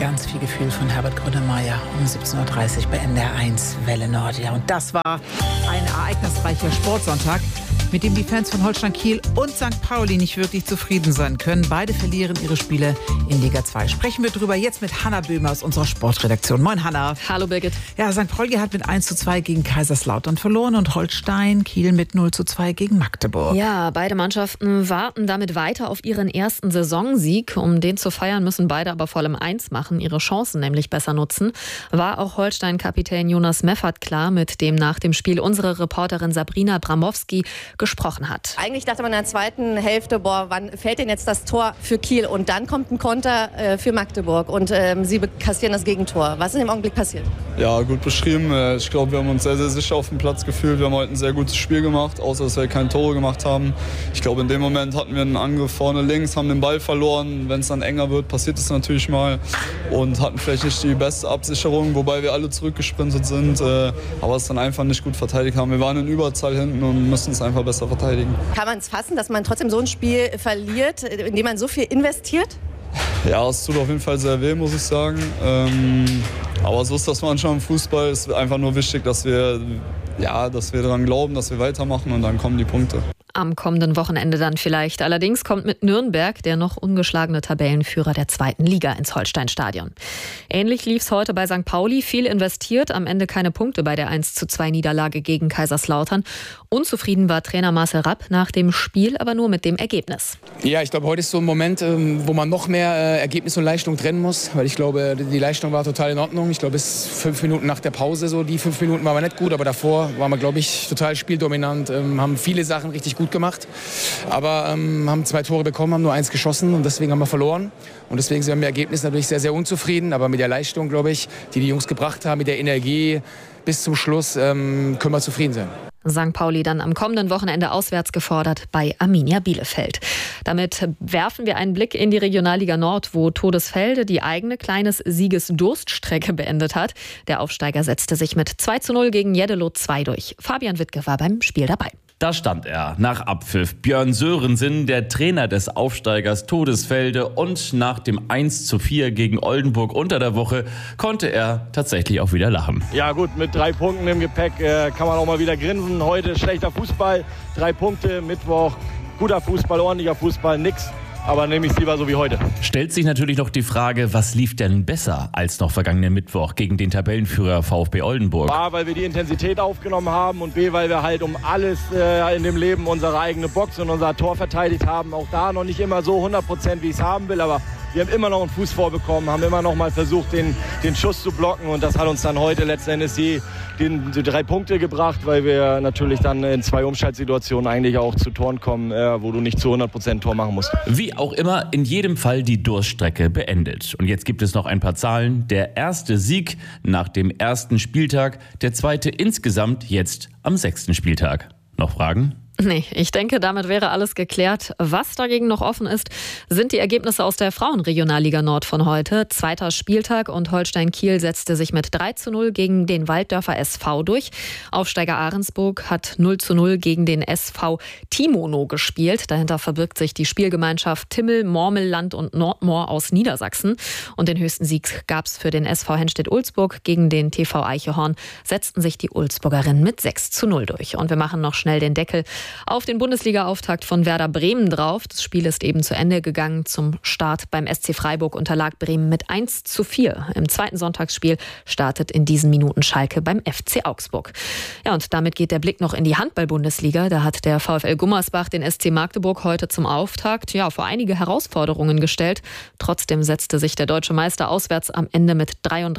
Ganz viel Gefühl von Herbert Grönemeyer um 17.30 Uhr bei NDR1 Welle Nord. Ja, und das war ein ereignisreicher Sportsonntag, mit dem die Fans von Holstein Kiel und St. Pauli nicht wirklich zufrieden sein können. Beide verlieren ihre Spiele in Liga 2. Sprechen wir drüber jetzt mit Hanna Böhmer aus unserer Sportredaktion. Moin, Hanna. Hallo, Birgit. Ja, St. Pauli hat mit 1:2 gegen Kaiserslautern verloren und Holstein Kiel mit 0:2 gegen Magdeburg. Ja, beide Mannschaften warten damit weiter auf ihren ersten Saisonsieg. Um den zu feiern, müssen beide aber vor allem eins machen, ihre Chancen nämlich besser nutzen. War auch Holstein-Kapitän Jonas Meffert klar, mit dem nach dem Spiel unsere Reporterin Sabrina Bramowski gesprochen hat. Eigentlich dachte man in der zweiten Hälfte, wann fällt denn jetzt das Tor für Kiel? Und dann kommt ein Konter für Magdeburg und sie kassieren das Gegentor. Was ist im Augenblick passiert? Ja, gut beschrieben. Ich glaube, wir haben uns sehr, sehr sicher auf dem Platz gefühlt. Wir haben heute ein sehr gutes Spiel gemacht, außer dass wir keine Tore gemacht haben. Ich glaube, in dem Moment hatten wir einen Angriff vorne links, haben den Ball verloren. Wenn es dann enger wird, passiert es natürlich mal. Und hatten vielleicht nicht die beste Absicherung, wobei wir alle zurückgesprintet sind. Aber es dann einfach nicht gut verteidigt haben. Wir waren in Überzahl hinten und müssen es einfach besser verteidigen. Kann man es fassen, dass man trotzdem so ein Spiel verliert, in dem man so viel investiert? Ja, es tut auf jeden Fall sehr weh, muss ich sagen. Aber so ist das manchmal im Fußball. Es ist einfach nur wichtig, dass wir daran glauben, dass wir weitermachen und dann kommen die Punkte. Am kommenden Wochenende dann vielleicht. Allerdings kommt mit Nürnberg der noch ungeschlagene Tabellenführer der 2. Liga ins Holsteinstadion. Ähnlich lief es heute bei St. Pauli. Viel investiert, am Ende keine Punkte bei der 1:2 Niederlage gegen Kaiserslautern. Unzufrieden war Trainer Marcel Rapp nach dem Spiel, aber nur mit dem Ergebnis. Ja, ich glaube, heute ist so ein Moment, wo man noch mehr Ergebnis und Leistung trennen muss. Weil ich glaube, die Leistung war total in Ordnung. Ich glaube, bis 5 Minuten nach der Pause, so die 5 Minuten waren wir nicht gut. Aber davor waren wir, glaube ich, total spieldominant. Haben viele Sachen richtig gut gemacht. Aber haben 2 Tore bekommen, haben nur 1 geschossen. Und deswegen haben wir verloren. Und deswegen sind wir mit dem Ergebnis natürlich sehr, sehr unzufrieden. Aber mit der Leistung, glaube ich, die Jungs gebracht haben, mit der Energie bis zum Schluss, können wir zufrieden sein. St. Pauli dann am kommenden Wochenende auswärts gefordert bei Arminia Bielefeld. Damit werfen wir einen Blick in die Regionalliga Nord, wo Todesfelde die eigene kleine Siegesdurststrecke beendet hat. Der Aufsteiger setzte sich mit 2:0 gegen Jeddelo 2 durch. Fabian Wittke war beim Spiel dabei. Da stand er, nach Abpfiff. Björn Sörensen, der Trainer des Aufsteigers Todesfelde. Und nach dem 1:4 gegen Oldenburg unter der Woche konnte er tatsächlich auch wieder lachen. Ja gut, mit 3 Punkten im Gepäck kann man auch mal wieder grinsen. Heute schlechter Fußball, 3 Punkte, Mittwoch guter Fußball, ordentlicher Fußball, nix. Aber nehme ich es lieber so wie heute. Stellt sich natürlich noch die Frage, was lief denn besser als noch vergangenen Mittwoch gegen den Tabellenführer VfB Oldenburg? A, weil wir die Intensität aufgenommen haben und B, weil wir halt um alles in dem Leben unsere eigene Box und unser Tor verteidigt haben. Auch da noch nicht immer so 100%, wie ich es haben will, aber wir haben immer noch einen Fuß vorbekommen, haben immer noch mal versucht, den Schuss zu blocken und das hat uns dann heute letztendlich die 3 Punkte gebracht, weil wir natürlich dann in 2 Umschaltsituationen eigentlich auch zu Toren kommen, wo du nicht zu 100% Tor machen musst. Wie auch immer, in jedem Fall die Durststrecke beendet. Und jetzt gibt es noch ein paar Zahlen. Der erste Sieg nach dem ersten Spieltag, der zweite insgesamt jetzt am 6. Spieltag. Noch Fragen? Nee, ich denke, damit wäre alles geklärt. Was dagegen noch offen ist, sind die Ergebnisse aus der Frauenregionalliga Nord von heute. 2. Spieltag und Holstein Kiel setzte sich mit 3:0 gegen den Walddörfer SV durch. Aufsteiger Ahrensburg hat 0:0 gegen den SV Timono gespielt. Dahinter verbirgt sich die Spielgemeinschaft Timmel, Mormelland und Nordmoor aus Niedersachsen. Und den höchsten Sieg gab es für den SV Henstedt-Ulzburg. Gegen den TV Eichehorn setzten sich die Ulzburgerinnen mit 6:0 durch. Und wir machen noch schnell den Deckel auf den Bundesliga-Auftakt von Werder Bremen drauf. Das Spiel ist eben zu Ende gegangen. Zum Start beim SC Freiburg unterlag Bremen mit 1:4. Im zweiten Sonntagsspiel startet in diesen Minuten Schalke beim FC Augsburg. Ja, und damit geht der Blick noch in die Handball-Bundesliga. Da hat der VfL Gummersbach den SC Magdeburg heute zum Auftakt vor einige Herausforderungen gestellt. Trotzdem setzte sich der deutsche Meister auswärts am Ende mit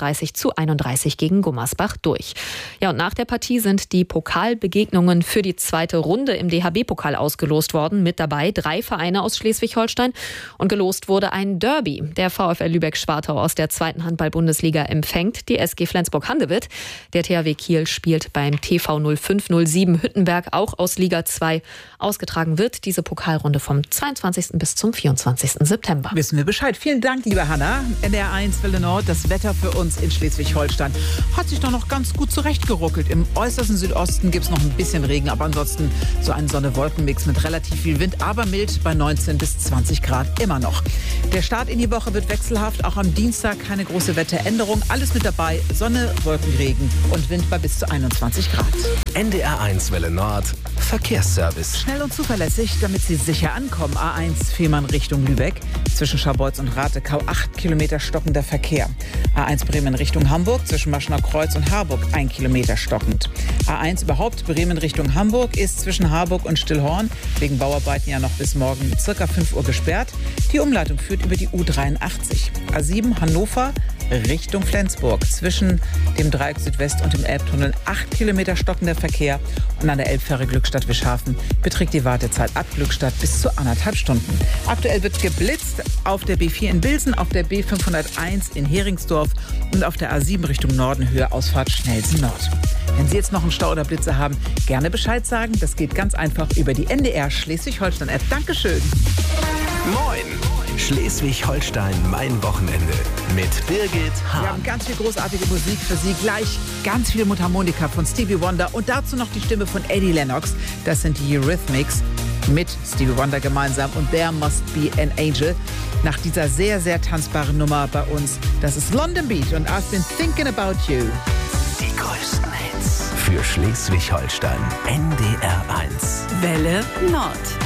33:31 gegen Gummersbach durch. Ja, und nach der Partie sind die Pokalbegegnungen für die zweite Runde im DHB-Pokal ausgelost worden. Mit dabei 3 Vereine aus Schleswig-Holstein und gelost wurde ein Derby. Der VfL Lübeck-Schwartau aus der 2. Handball-Bundesliga empfängt die SG Flensburg-Handewitt. Der THW Kiel spielt beim TV 0507 Hüttenberg, auch aus Liga 2. Ausgetragen wird diese Pokalrunde vom 22. bis zum 24. September. Wissen wir Bescheid. Vielen Dank, liebe Hanna. NDR1 Welle Nord, das Wetter für uns in Schleswig-Holstein hat sich doch noch ganz gut zurechtgeruckelt. Im äußersten Südosten gibt es noch ein bisschen Regen, aber ansonsten So ein Sonne-Wolken-Mix mit relativ viel Wind, aber mild bei 19 bis 20 Grad immer noch. Der Start in die Woche wird wechselhaft, auch am Dienstag keine große Wetteränderung. Alles mit dabei, Sonne, Wolkenregen und Wind bei bis zu 21 Grad. NDR 1 Welle Nord, Verkehrsservice. Schnell und zuverlässig, damit Sie sicher ankommen. A1 Fehmarn Richtung Lübeck. Zwischen Scharbeutz und Ratekau 8 Kilometer stockender Verkehr. A1 Bremen Richtung Hamburg. Zwischen Maschner Kreuz und Harburg 1 Kilometer stockend. A1 überhaupt Bremen Richtung Hamburg ist zwischen Harburg und Stillhorn wegen Bauarbeiten ja noch bis morgen circa 5 Uhr gesperrt. Die Umleitung führt über die U83. A7 Hannover Richtung Flensburg. Zwischen dem Dreieck Südwest und dem Elbtunnel 8 Kilometer stockender Verkehr. Und an der Elbfähre Glückstadt-Wischhafen beträgt die Wartezeit ab Glückstadt bis zu 1,5 Stunden. Aktuell wird geblitzt auf der B4 in Bilsen, auf der B501 in Heringsdorf und auf der A7 Richtung Norden Höhe Ausfahrt Schnellsen Nord. Wenn Sie jetzt noch einen Stau oder Blitze haben, gerne Bescheid sagen. Das geht ganz einfach über die NDR Schleswig-Holstein-App. Dankeschön. Moin! Schleswig-Holstein, mein Wochenende mit Birgit Hahn. Wir haben ganz viel großartige Musik für Sie. Gleich ganz viel Mundharmonika von Stevie Wonder und dazu noch die Stimme von Eddie Lennox. Das sind die Eurythmics mit Stevie Wonder gemeinsam und There Must Be an Angel. Nach dieser sehr, sehr tanzbaren Nummer bei uns, das ist London Beat und I've Been Thinking About You. Die größten Hits für Schleswig-Holstein. NDR 1. Welle Nord.